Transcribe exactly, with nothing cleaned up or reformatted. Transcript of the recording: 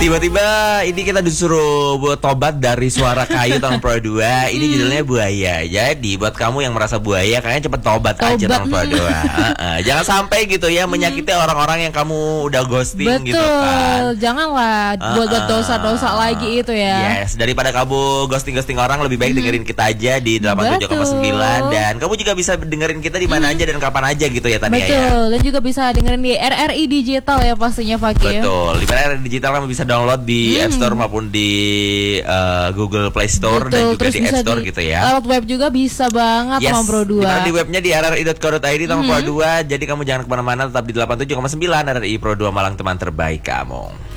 Tiba-tiba ini kita disuruh buat tobat dari suara kayu tahun Pro dua. Ini judulnya Buaya. Jadi buat kamu yang merasa buaya, kayaknya cepet tobat, tobat. aja tahun Pro dua. uh-uh. Jangan sampai gitu ya menyakiti hmm. orang-orang yang kamu udah ghosting. Betul. Gitu kan. Janganlah uh-uh. buat dosa-dosa lagi itu ya. Yes, daripada kamu ghosting-ghosting orang, lebih baik hmm. dengerin kita aja di delapan puluh tujuh koma sembilan. Dan kamu juga bisa dengerin kita di mana hmm. aja dan kapan aja gitu ya Tania. Betul. Ya. Dan juga bisa dengerin di R R I Digital ya pastinya Fakir. Betul. Di R R I Digital kamu bisa download di hmm. App Store maupun di uh, Google Play Store. Betul. Dan juga terus di App Store di, gitu ya. Lewat web juga bisa banget yes. Tahun Pro dua. Di webnya di r r i dot co dot i d Tahun hmm. Pro dua. Jadi kamu jangan kemana-mana, tetap di delapan puluh tujuh koma sembilan R R I Pro dua Malang, teman terbaik kamu.